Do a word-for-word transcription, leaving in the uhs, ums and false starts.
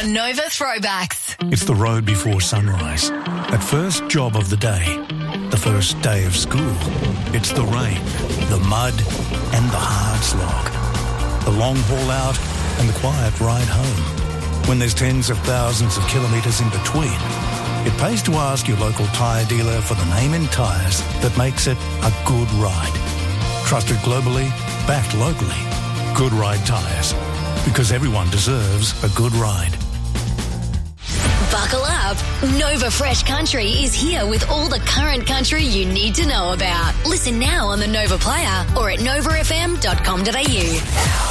on Nova Throwbacks. It's the road before sunrise. That first job of the day. The first day of school. It's the rain, the mud, and the hard slog. The long haul out and the quiet ride home. When there's tens of thousands of kilometres in between, it pays to ask your local tyre dealer for the name in tyres that makes it a good ride. Trusted globally, backed locally. Good Ride Tyres. Because everyone deserves a good ride. Buckle up. Nova Fresh Country is here with all the current country you need to know about. Listen now on the Nova Player or at nova f m dot com dot a u.